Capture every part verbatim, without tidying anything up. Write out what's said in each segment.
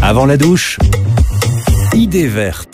Avant la douche, idée verte.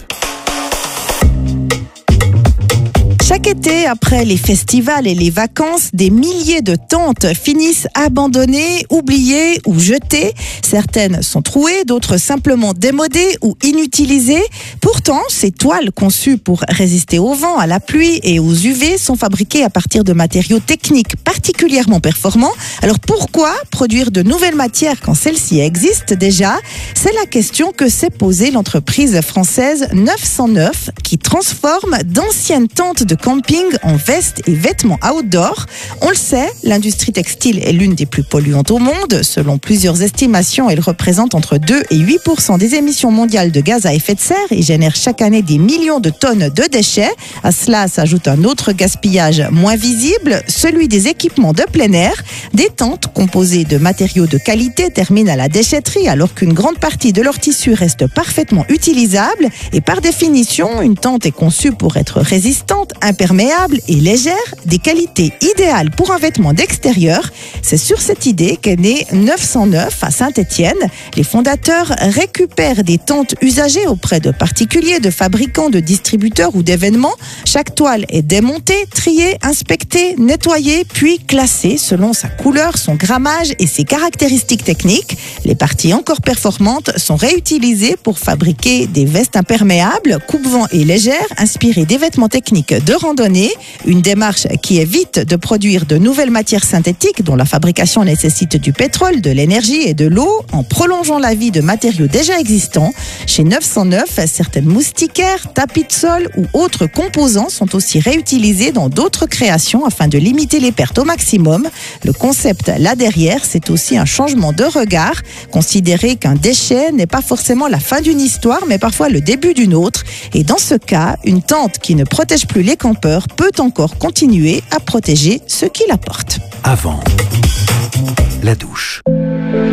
Chaque été, après les festivals et les vacances, des milliers de tentes finissent abandonnées, oubliées ou jetées. Certaines sont trouées, d'autres simplement démodées ou inutilisées. Pourtant, ces toiles conçues pour résister au vent, à la pluie et aux U V sont fabriquées à partir de matériaux techniques particulièrement performants. Alors pourquoi produire de nouvelles matières quand celles-ci existent déjà ? C'est la question que s'est posée l'entreprise française neuf cent neuf qui transforme d'anciennes tentes de camping en vestes et vêtements outdoor. On le sait, l'industrie textile est l'une des plus polluantes au monde. Selon plusieurs estimations, elle représente entre deux et huit pour cent des émissions mondiales de gaz à effet de serre et génère chaque année des millions de tonnes de déchets. À cela s'ajoute un autre gaspillage moins visible, celui des équipements de plein air. Des tentes composées de matériaux de qualité terminent à la déchetterie alors qu'une grande partie de leur tissu reste parfaitement utilisable. Et par définition, une tente est conçue pour être résistante, imperméable et légère, des qualités idéales pour un vêtement d'extérieur. C'est sur cette idée qu'est né neuf cent neuf à Saint-Étienne. Les fondateurs récupèrent des tentes usagées auprès de particuliers, de fabricants, de distributeurs ou d'événements. Chaque toile est démontée, triée, inspectée, nettoyée, puis classée selon sa couleur, son grammage et ses caractéristiques techniques. Les parties encore performantes sont réutilisées pour fabriquer des vestes imperméables, coupe-vent et légères, inspirées des vêtements techniques de randonnée, une démarche qui évite de produire de nouvelles matières synthétiques dont la fabrication nécessite du pétrole, de l'énergie et de l'eau en prolongeant la vie de matériaux déjà existants. Chez neuf cent neuf, certaines moustiquaires, tapis de sol ou autres composants sont aussi réutilisés dans d'autres créations afin de limiter les pertes au maximum. Le concept là derrière, c'est aussi un changement de regard, considérer qu'un déchet n'est pas forcément la fin d'une histoire mais parfois le début d'une autre. Et dans ce cas, une tente qui ne protège plus les campeurs peut encore continuer à protéger ceux qui la portent. Avant la douche.